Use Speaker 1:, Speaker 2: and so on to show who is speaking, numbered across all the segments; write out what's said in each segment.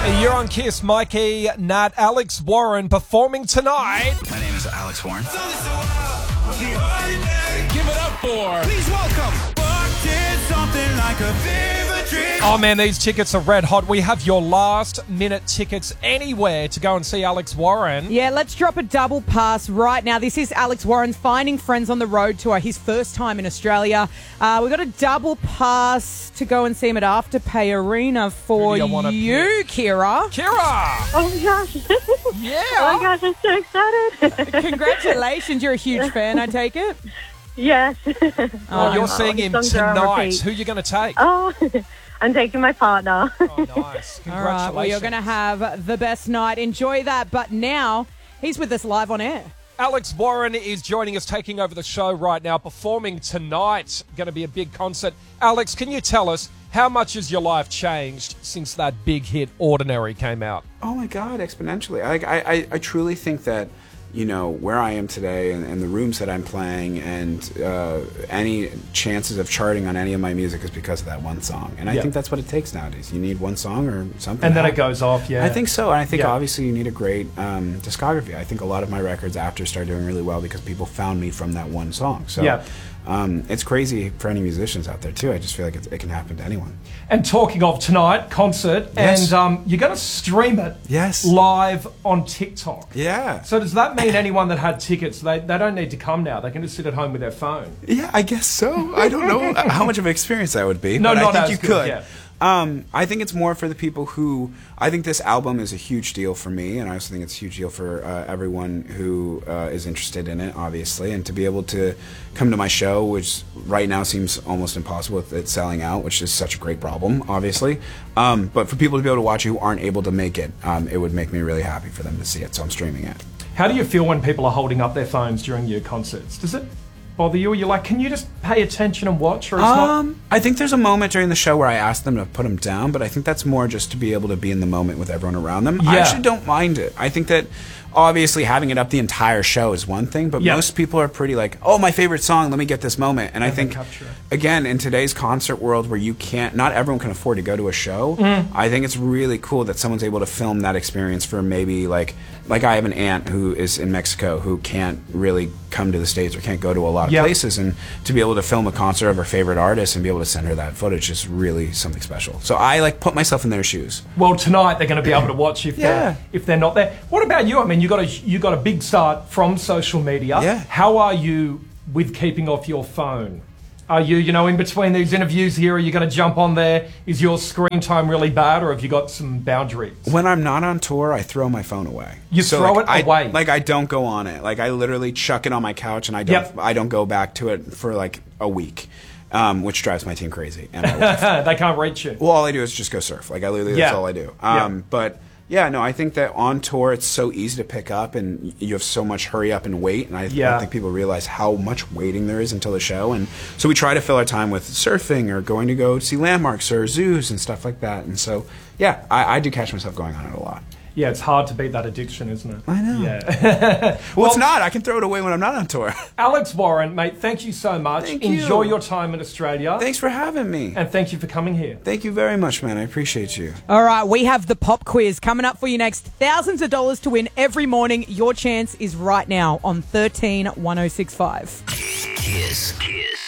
Speaker 1: You're on Kiss, Mikey, Nat, Alex Warren performing tonight.
Speaker 2: My name is Alex Warren.
Speaker 3: Give it up for, please welcome, something like a fever dream.
Speaker 1: Oh man, these tickets are red hot. We have your last minute tickets anywhere to go and see Alex Warren.
Speaker 4: Yeah, let's drop a double pass right now. This is Alex Warren's Finding Friends on the Road tour, his first time in Australia. We've got a double pass to go and see him at Afterpay Arena for you, Kira.
Speaker 1: Kira!
Speaker 5: Oh my gosh.
Speaker 1: Yeah!
Speaker 5: Oh my gosh, I'm so excited.
Speaker 4: Congratulations, you're a huge fan, I take it?
Speaker 5: Yes.
Speaker 1: Oh, you're seeing him
Speaker 5: songs are on
Speaker 1: tonight.
Speaker 5: repeat.
Speaker 1: Who are you going to take?
Speaker 5: Oh, I'm taking my partner.
Speaker 1: Oh, nice. Congratulations.
Speaker 4: All right, well, you're going to have the best night. Enjoy that. But now, he's with us live on air.
Speaker 1: Alex Warren is joining us, taking over the show right now, performing tonight. Going to be a big concert. Alex, can you tell us, how much has your life changed since that big hit, Ordinary, came out?
Speaker 2: Oh my God, exponentially. I truly think that, you know, where I am today and the rooms that I'm playing and any chances of charting on any of my music is because of that one song. And I think that's what it takes nowadays. You need one song or something.
Speaker 1: And then it goes off, yeah.
Speaker 2: I think so. And I think obviously you need a great discography. I think a lot of my records after started doing really well because people found me from that one song. So it's crazy for any musicians out there too. I just feel like it can happen to anyone.
Speaker 1: And talking of tonight, concert, and you're going to stream it live on TikTok.
Speaker 2: Yeah.
Speaker 1: So does that mean anyone that had tickets, they don't need to come now? They can just sit at home with their phone?
Speaker 2: Yeah, I guess so. I don't know how much of an experience that would be.
Speaker 1: No,
Speaker 2: but
Speaker 1: not
Speaker 2: I think
Speaker 1: as
Speaker 2: you
Speaker 1: good,
Speaker 2: could.
Speaker 1: yeah.
Speaker 2: I think it's more for the people who, I think this album is a huge deal for me, and I also think it's a huge deal for everyone who is interested in it, obviously, and to be able to come to my show, which right now seems almost impossible with it selling out, which is such a great problem, obviously. But for people to be able to watch it who aren't able to make it, it would make me really happy for them to see it, so I'm streaming it.
Speaker 1: How do you feel when people are holding up their phones during your concerts? Does it bother you? Or you're like, can you just pay attention and watch? Or it's not?
Speaker 2: I think there's a moment during the show where I ask them to put them down, but I think that's more just to be able to be in the moment with everyone around them. I actually don't mind it. I think that obviously having it up the entire show is one thing, but most people are pretty like, oh, my favorite song, let me get this moment. And I think, again, in today's concert world where you can't, not everyone can afford to go to a show, I think it's really cool that someone's able to film that experience for maybe like I have an aunt who is in Mexico who can't really come to the States or can't go to a lot of places, and to be able to film a concert of her favorite artist and be able to send her that footage is really something special. So I like put myself in their shoes.
Speaker 1: Well, tonight they're going to be able to watch if they're not there. What about you? I mean, you got a big start from social media.
Speaker 2: Yeah.
Speaker 1: How are you with keeping off your phone? Are you, in between these interviews here, are you going to jump on there? Is your screen time really bad, or have you got some boundaries?
Speaker 2: When I'm not on tour, I throw my phone away.
Speaker 1: You throw it away?
Speaker 2: Like, I don't go on it. Like, I literally chuck it on my couch, and I don't go back to it for, like, a week. Which drives my team crazy. And
Speaker 1: they can't reach you.
Speaker 2: Well, all I do is just go surf. Like, I literally, that's all I do. But yeah, no, I think that on tour it's so easy to pick up, and you have so much hurry up and wait, and I don't think people realize how much waiting there is until the show. And so we try to fill our time with surfing or going to go see landmarks or zoos and stuff like that. And so, yeah, I do catch myself going on it a lot.
Speaker 1: Yeah, it's hard to beat that addiction, isn't it?
Speaker 2: I know.
Speaker 1: Yeah.
Speaker 2: well, it's not. I can throw it away when I'm not on tour.
Speaker 1: Alex Warren, mate, thank you so much. Enjoy your time in Australia.
Speaker 2: Thanks for having me.
Speaker 1: And thank you for coming here.
Speaker 2: Thank you very much, man. I appreciate you.
Speaker 4: All right, we have the pop quiz coming up for you next. Thousands of dollars to win every morning. Your chance is right now on 131065.
Speaker 6: Kiss.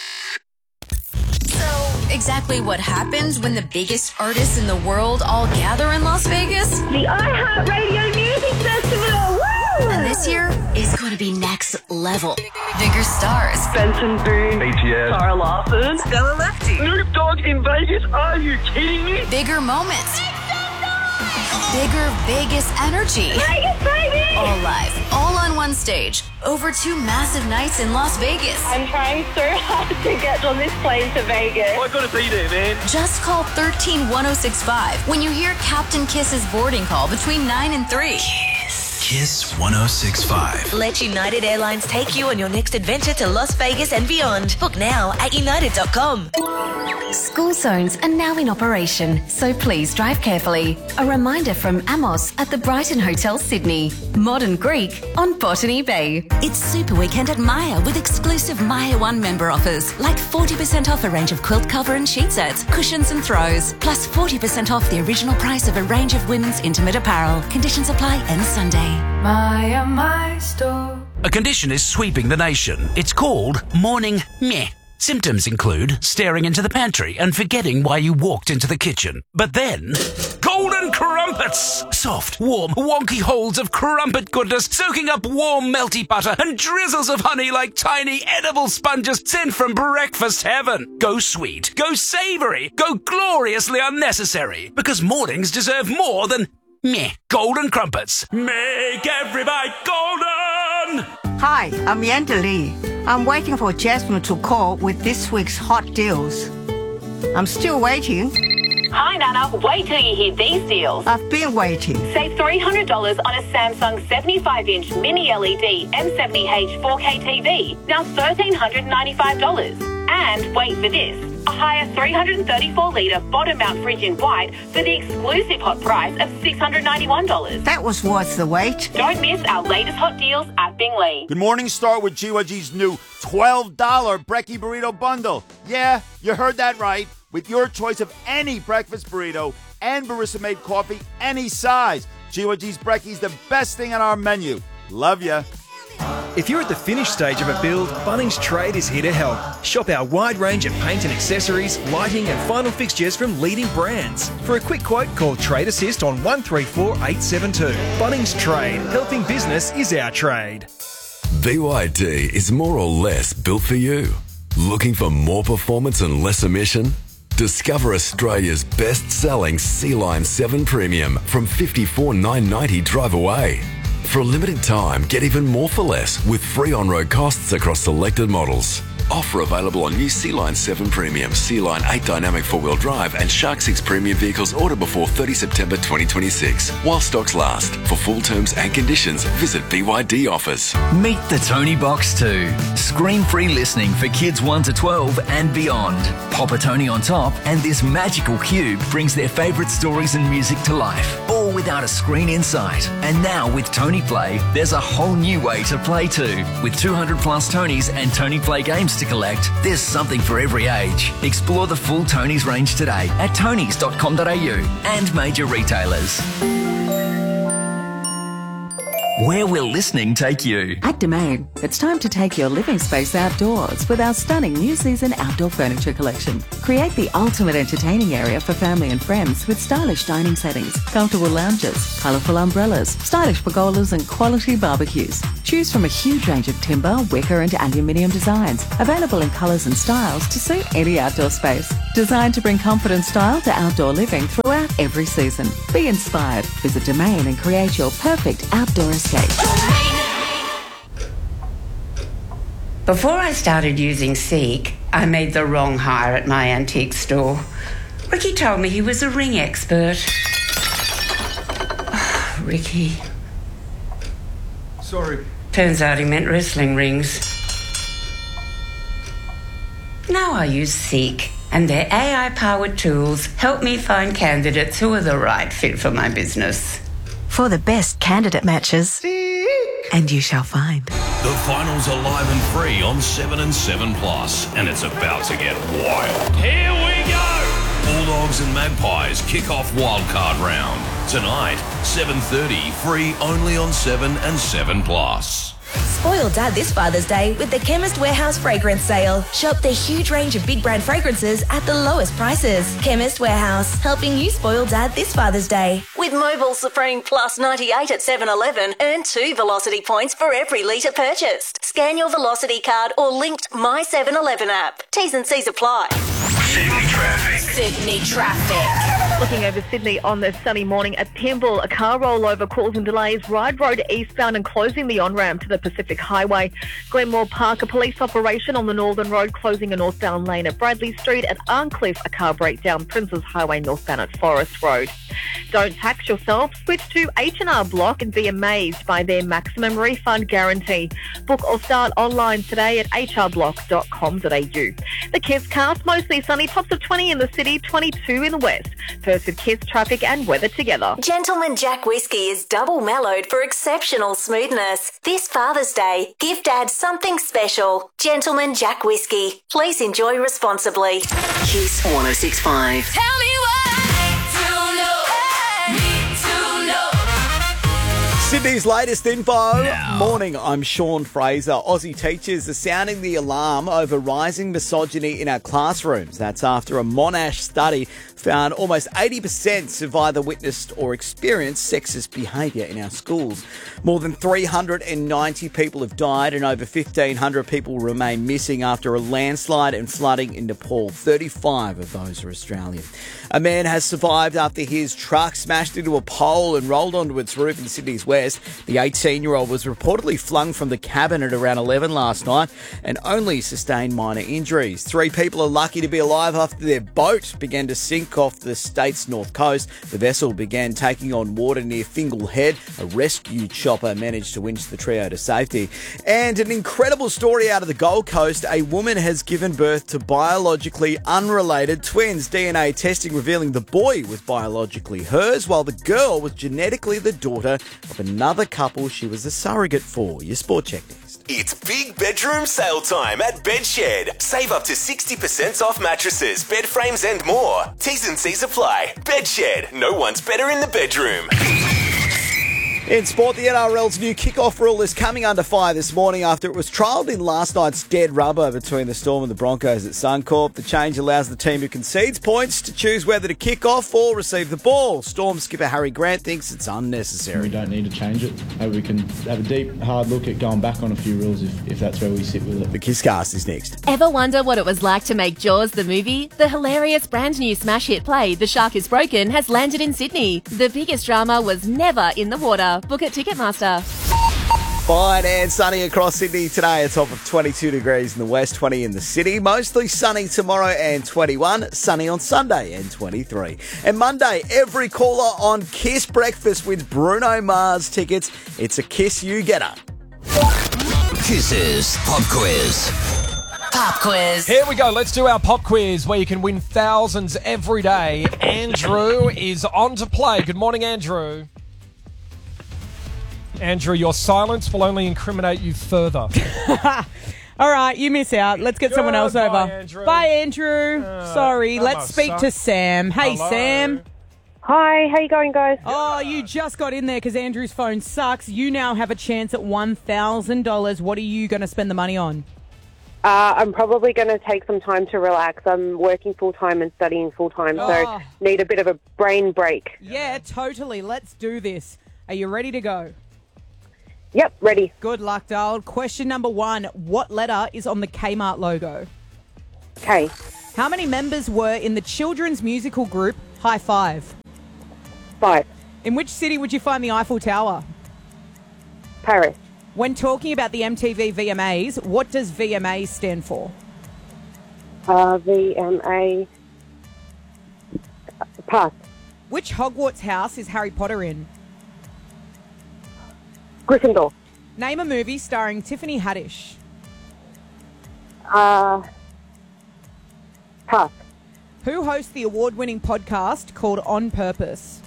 Speaker 6: Exactly what happens when the biggest artists in the world all gather in Las Vegas?
Speaker 5: The iHeartRadio Music Festival! Woo!
Speaker 6: And this year is going to be next level. Bigger stars.
Speaker 5: Benson Boone.
Speaker 3: BTS.
Speaker 5: Sarah Larson.
Speaker 6: Stella Lefty.
Speaker 5: Snoop Dogg in Vegas? Are you kidding me?
Speaker 6: Bigger moments. Bigger Vegas energy.
Speaker 5: Vegas, baby!
Speaker 6: All live, all on one stage. Over 2 massive nights in Las Vegas.
Speaker 5: I'm trying so hard to get on this plane to Vegas.
Speaker 3: I gotta be there, man.
Speaker 6: Just call 131065 when you hear Captain Kiss's boarding call between 9 and 3.
Speaker 7: Kiss 1065.
Speaker 8: Let United Airlines take you on your next adventure to Las Vegas and beyond. Book now at united.com.
Speaker 6: School zones are now in operation, so please drive carefully. A reminder from Amos at the Brighton Hotel, Sydney. Modern Greek on Botany Bay.
Speaker 8: It's Super Weekend at Maya with exclusive Maya One member offers, like 40% off a range of quilt cover and sheet sets, cushions and throws, plus 40% off the original price of a range of women's intimate apparel. Conditions apply end Sunday.
Speaker 9: Maya, my store.
Speaker 7: A condition is sweeping the nation. It's called morning meh. Symptoms include staring into the pantry and forgetting why you walked into the kitchen. But then, golden crumpets! Soft, warm, wonky holes of crumpet goodness soaking up warm, melty butter and drizzles of honey like tiny edible sponges sent from breakfast heaven. Go sweet, go savoury, go gloriously unnecessary. Because mornings deserve more than meh. Golden crumpets. Make every bite golden!
Speaker 10: Hi, I'm Yanda Lee. I'm waiting for Jasmine to call with this week's hot deals. I'm still waiting.
Speaker 11: Hi, Nana. Wait till you hear these deals.
Speaker 10: I've been waiting.
Speaker 11: Save $300 on a Samsung 75-inch mini LED M70H 4K TV. Now $1,395. And wait for this. A higher 334-litre bottom-mount fridge in white for the exclusive hot price of $691.
Speaker 10: That was worth the wait.
Speaker 11: Don't miss our latest hot deals at Bingley.
Speaker 12: Good morning, start with GYG's new $12 Brekkie Burrito Bundle. Yeah, you heard that right. With your choice of any breakfast burrito and barista-made coffee, any size. GYG's Brekkie's the best thing on our menu. Love ya.
Speaker 13: If you're at the finished stage of a build, Bunnings Trade is here to help. Shop our wide range of paint and accessories, lighting and final fixtures from leading brands. For a quick quote, call Trade Assist on 134 872. Bunnings Trade. Helping business is our trade.
Speaker 14: BYD is more or less built for you. Looking for more performance and less emission? Discover Australia's best-selling Sea-Line 7 Premium from $54,990 drive away. For a limited time, get even more for less with free on-road costs across selected models. Offer available on new Sea-Line 7 Premium, Sea-Line 8 Dynamic 4-wheel drive and Shark 6 Premium vehicles order before 30 September 2026. While stocks last. For full terms and conditions, visit BYD offers.
Speaker 15: Meet the Tony Box 2. Screen-free listening for kids 1 to 12 and beyond. Pop a Tony on top and this magical cube brings their favourite stories and music to life. All without a screen in sight. And now with Tony Play, there's a whole new way to play too. With 200 plus Tonys and Tony Play games to collect, there's something for every age. Explore the full Tonys range today at tonys.com.au and major retailers. Where will listening take you?
Speaker 16: At Domain, it's time to take your living space outdoors with our stunning new season outdoor furniture collection. Create the ultimate entertaining area for family and friends with stylish dining settings, comfortable lounges, colourful umbrellas, stylish pergolas and quality barbecues. Choose from a huge range of timber, wicker and aluminium designs, available in colours and styles to suit any outdoor space. Designed to bring comfort and style to outdoor living throughout every season. Be inspired. Visit Domain and create your perfect outdoor escape.
Speaker 17: Before I started using Seek, I made the wrong hire at my antique store. Ricky told me he was a ring expert. Oh, Ricky.
Speaker 2: Sorry.
Speaker 17: Turns out he meant wrestling rings. Now I use Seek, and their AI-powered tools help me find candidates who are the right fit for my business.
Speaker 18: For the best candidate matches, Seek. And you shall find.
Speaker 19: The finals are live and free on 7 and 7 Plus, and it's about to get wild. Here we go! Bulldogs and Magpies kick off wildcard round. Tonight, 7:30, free only on 7 and 7 Plus.
Speaker 20: Spoil Dad this Father's Day with the Chemist Warehouse Fragrance Sale. Shop their huge range of big brand fragrances at the lowest prices. Chemist Warehouse, helping you spoil Dad this Father's Day. With Mobile Supreme Plus 98 at 7-Eleven, earn 2 Velocity points for every litre purchased. Scan your Velocity card or linked My 7-Eleven app. T's and C's apply.
Speaker 7: Sydney traffic.
Speaker 20: Sydney traffic.
Speaker 21: Looking over Sydney on this sunny morning at Pymble, a car rollover causing delays. Ryde Road eastbound and closing the on-ramp to the Pacific Highway. Glenmore Park, a police operation on the Northern Road closing a northbound lane at Bradley Street. At Arncliffe, a car breakdown, Princes Highway northbound at Forest Road. Don't tax yourself. Switch to H&R Block and be amazed by their maximum refund guarantee. Book or start online today at hrblock.com.au. The Kiss cast, mostly sunny, tops of 20 in the city, 22 in the west. First with Kiss traffic and weather together.
Speaker 20: Gentleman Jack Whiskey is double mellowed for exceptional smoothness. This Father's Day, give Dad something special. Gentleman Jack Whiskey. Please enjoy responsibly.
Speaker 15: Kiss 106.5.
Speaker 8: Tell me what
Speaker 22: Sydney's latest info. Morning, I'm Sean Fraser. Aussie teachers are sounding the alarm over rising misogyny in our classrooms. That's after a Monash study found almost 80% have either witnessed or experienced sexist behaviour in our schools. More than 390 people have died and over 1,500 people remain missing after a landslide and flooding in Nepal. 35 of those are Australian. A man has survived after his truck smashed into a pole and rolled onto its roof in Sydney's west. The 18-year-old was reportedly flung from the cabin at around 11 last night and only sustained minor injuries. 3 people are lucky to be alive after their boat began to sink off the state's north coast. The vessel began taking on water near Fingal Head. A rescue chopper managed to winch the trio to safety. And an incredible story out of the Gold Coast. A woman has given birth to biologically unrelated twins. DNA testing revealing the boy was biologically hers, while the girl was genetically the daughter of another couple she was a surrogate for. Your Sport Check next.
Speaker 23: It's big bedroom sale time at Bedshed. Save up to 60% off mattresses, bed frames and more. T's and C's apply. Bedshed. No one's better in the bedroom.
Speaker 22: In sport, the NRL's new kickoff rule is coming under fire this morning after it was trialled in last night's dead rubber between the Storm and the Broncos at Suncorp. The change allows the team who concedes points to choose whether to kick off or receive the ball. Storm skipper Harry Grant thinks it's unnecessary.
Speaker 24: We don't need to change it. Maybe we can have a deep, hard look at going back on a few rules if that's where we sit with it.
Speaker 22: The Kisscast is next.
Speaker 25: Ever wonder what it was like to make Jaws the movie? The hilarious brand new smash hit play, The Shark is Broken, has landed in Sydney. The biggest drama was never in the water. Book at Ticketmaster.
Speaker 22: Fine and sunny across Sydney today. A top of 22 degrees in the west, 20 in the city. Mostly sunny tomorrow and 21. Sunny on Sunday and 23. And Monday, every caller on Kiss Breakfast wins Bruno Mars tickets. It's a Kiss You Getter.
Speaker 7: Kiss's Pop Quiz.
Speaker 25: Pop quiz.
Speaker 1: Here we go. Let's do our pop quiz where you can win thousands every day. Andrew is on to play. Good morning, Andrew. Andrew, your silence will only incriminate you further.
Speaker 4: All right, you miss out. Let's get someone else over.
Speaker 1: Andrew.
Speaker 4: Bye, Andrew. Sorry.
Speaker 1: hello,
Speaker 4: Let's speak
Speaker 1: son.
Speaker 4: to Sam. Hey,
Speaker 1: Hello.
Speaker 4: Sam.
Speaker 26: Hi, how you going, guys?
Speaker 4: Oh, you just got in there because Andrew's phone sucks. You now have a chance at $1,000. What are you going to spend the money on?
Speaker 26: I'm probably going to take some time to relax. I'm working full-time and studying full-time, so need a bit of a brain break.
Speaker 4: Yeah, totally. Let's do this. Are you ready to go?
Speaker 26: Yep, ready.
Speaker 4: Good luck, Dale. Question number 1. What letter is on the Kmart logo?
Speaker 26: K.
Speaker 4: How many members were in the children's musical group High Five?
Speaker 26: 5.
Speaker 4: In which city would you find the Eiffel Tower?
Speaker 26: Paris.
Speaker 4: When talking about the MTV VMAs, what does VMA stand for?
Speaker 26: VMA. Pass.
Speaker 4: Which Hogwarts house is Harry Potter in?
Speaker 26: Gryffindor.
Speaker 4: Name a movie starring Tiffany Haddish.
Speaker 26: Pass.
Speaker 4: Who hosts the award-winning podcast called On Purpose?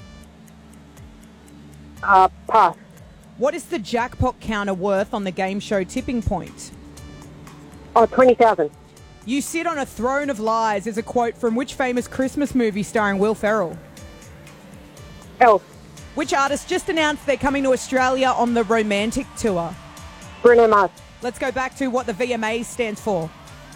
Speaker 26: Pass.
Speaker 4: What is the jackpot counter worth on the game show Tipping Point?
Speaker 26: 20,000.
Speaker 4: You sit on a throne of lies is a quote from which famous Christmas movie starring Will Ferrell?
Speaker 26: Elf.
Speaker 4: Which artist just announced they're coming to Australia on the Romantic Tour?
Speaker 26: Bruno Mars.
Speaker 4: Let's go back to what the VMA stands for.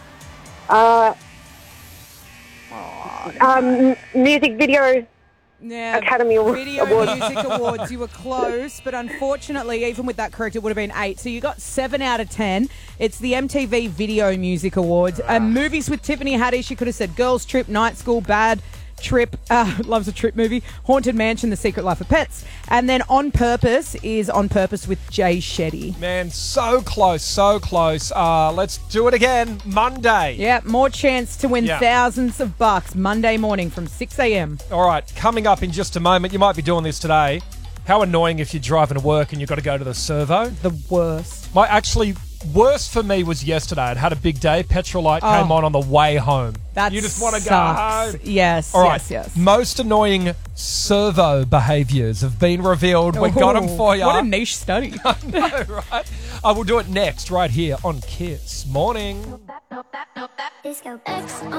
Speaker 26: Music Video Academy
Speaker 4: Video
Speaker 26: Awards.
Speaker 4: Music Awards. You were close, but unfortunately, even with that correct, it would have been 8. So you got 7 out of 10. It's the MTV Video Music Awards. Movies with Tiffany Haddish, you could have said Girls Trip, Night School, Bad. Trip, loves a Trip movie. Haunted Mansion, The Secret Life of Pets. And then On Purpose is On Purpose with Jay Shetty.
Speaker 1: Man, so close, so close. Let's do it again. Monday.
Speaker 4: Yeah, more chance to win thousands of bucks Monday morning from 6 a.m.
Speaker 1: All right, coming up in just a moment. You might be doing this today. How annoying if you're driving to work and you've got to go to the servo.
Speaker 4: The worst.
Speaker 1: Worst for me was yesterday. I'd had a big day. Petrol light came on the way home. You just want to go home.
Speaker 4: Yes,
Speaker 1: All right.
Speaker 4: yes.
Speaker 1: Most annoying servo behaviours have been revealed. We got them for you.
Speaker 4: What a niche study.
Speaker 1: I know, right? I will do it next right here on Kiss Morning.